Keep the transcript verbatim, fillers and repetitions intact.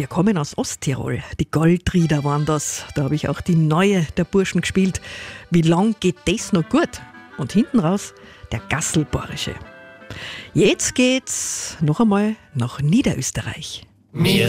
Wir kommen aus Osttirol. Die Goldrieder waren das. Da habe ich auch die neue der Burschen gespielt. Wie lang geht das noch gut? Und hinten raus der Gasselbohrische. Jetzt geht's noch einmal nach Niederösterreich. Wir